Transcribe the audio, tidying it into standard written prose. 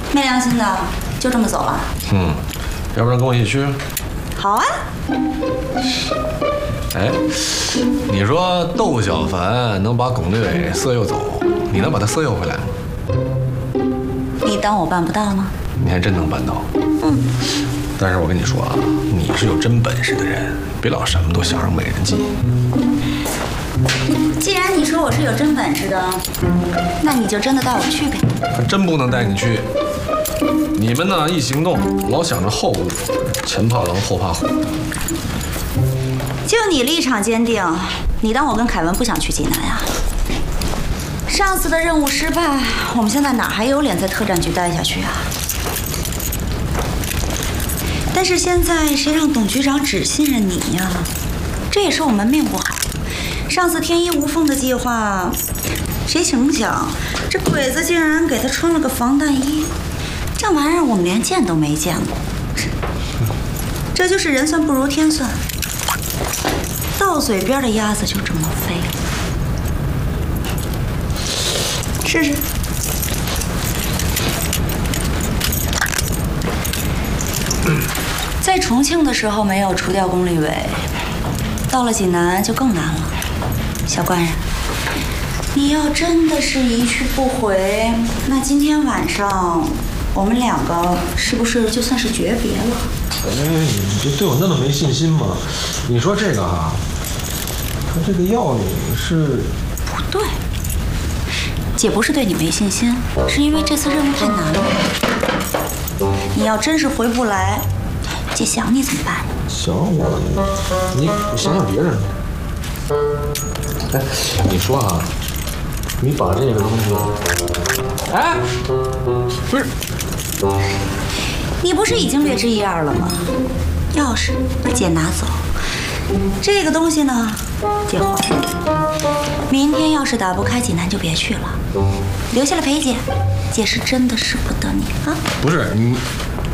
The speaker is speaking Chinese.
没良心的，就这么走了？ 要不然跟我一起去？ 好啊。 哎，你说窦小凡能把巩立伟色诱走，你能把他色诱回来吗？ 你当我办不到吗？ 你还真能办到。但是我跟你说啊，你是有真本事的人，别老什么都想着美人计。 既然你说我是有真本事的，那你就真的带我去呗。 还真不能带你去。你们呢，一行动老想着后路，前怕狼后怕虎。 就你立场坚定，你当我跟凯文不想去济南呀？上次的任务失败，我们现在哪还有脸在特战局待下去啊？但是现在谁让董局长只信任你呀？这也是我们命不好。上次天衣无缝的计划，谁成想这鬼子竟然给他穿了个防弹衣，这玩意儿我们连见都没见过。这就是人算不如天算，到嘴边的鸭子就这么飞了。试试。在重庆的时候没有除掉龚立伟，到了济南就更难了。小官人，你要真的是一去不回，那今天晚上我们两个是不是就算是诀别了？ 哎，你这对我那么没信心吗？你说这个哈，他这个药你是不对，姐不是对你没信心，是因为这次任务太难了。你要真是回不来，姐想你怎么办？ 想我，你想想别人。哎，你说啊，你把这个东西，哎，不是， 你不是已经略知一二了吗？钥匙姐拿走，这个东西呢，姐还。明天要是打不开济南就别去了，留下来陪姐。姐是真的舍不得你啊！ 不是你，